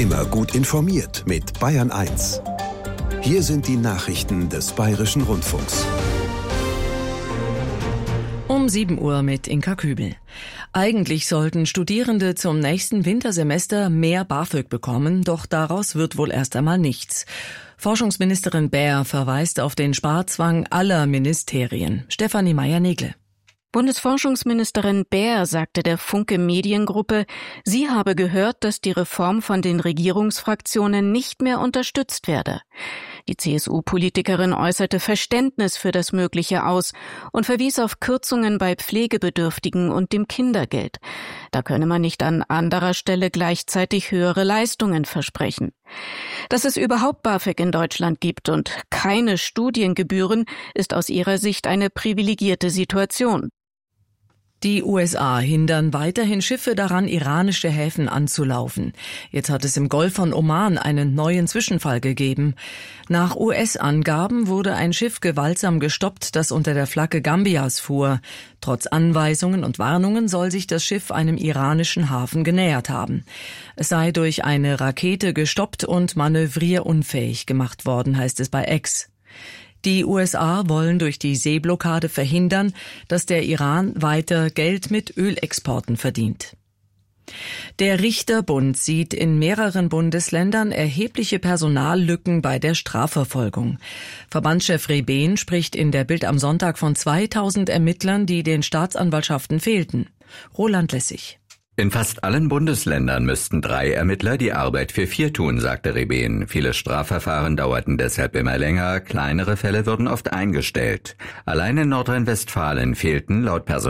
Immer gut informiert mit Bayern 1. Hier sind die Nachrichten des Bayerischen Rundfunks. Um 7 Uhr mit Inka Kübel. Eigentlich sollten Studierende zum nächsten Wintersemester mehr BAföG bekommen, doch daraus wird wohl erst einmal nichts. Forschungsministerin Baer verweist auf den Sparzwang aller Ministerien. Stefanie Meyer-Negle. Bundesforschungsministerin Baer sagte der Funke Mediengruppe, sie habe gehört, dass die Reform von den Regierungsfraktionen nicht mehr unterstützt werde. Die CSU-Politikerin äußerte Verständnis für das Mögliche aus und verwies auf Kürzungen bei Pflegebedürftigen und dem Kindergeld. Da könne man nicht an anderer Stelle gleichzeitig höhere Leistungen versprechen. Dass es überhaupt BAföG in Deutschland gibt und keine Studiengebühren, ist aus ihrer Sicht eine privilegierte Situation. Die USA hindern weiterhin Schiffe daran, iranische Häfen anzulaufen. Jetzt hat es im Golf von Oman einen neuen Zwischenfall gegeben. Nach US-Angaben wurde ein Schiff gewaltsam gestoppt, das unter der Flagge Gambias fuhr. Trotz Anweisungen und Warnungen soll sich das Schiff einem iranischen Hafen genähert haben. Es sei durch eine Rakete gestoppt und manövrierunfähig gemacht worden, heißt es bei X. Die USA wollen durch die Seeblockade verhindern, dass der Iran weiter Geld mit Ölexporten verdient. Der Richterbund sieht in mehreren Bundesländern erhebliche Personallücken bei der Strafverfolgung. Verbandschef Rebehn spricht in der Bild am Sonntag von 2000 Ermittlern, die den Staatsanwaltschaften fehlten. Roland Lessig. In fast allen Bundesländern müssten 3 Ermittler die Arbeit für 4 tun, sagte Rebehn. Viele Strafverfahren dauerten deshalb immer länger, kleinere Fälle wurden oft eingestellt. Allein in Nordrhein-Westfalen fehlten laut